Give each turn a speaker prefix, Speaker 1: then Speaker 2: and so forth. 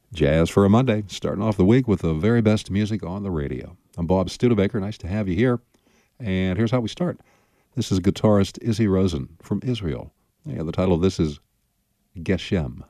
Speaker 1: Jazz for a Monday, starting off the week with the very best music on the radio. I'm Bob Studebaker. Nice to have you here. And here's how we start. This is guitarist Izzy Rosen from Israel. Yeah, the title of this is Geshem.